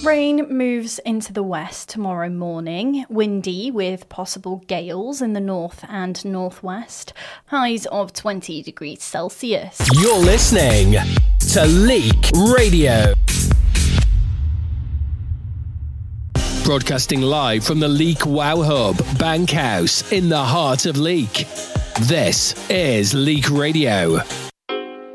Rain moves into the west tomorrow morning, windy with possible gales in the north and northwest, highs of 20 degrees Celsius. You're listening to Leek Radio. Broadcasting live from the Leek Wow Hub, Bankhouse, in the heart of Leek. This is Leek Radio.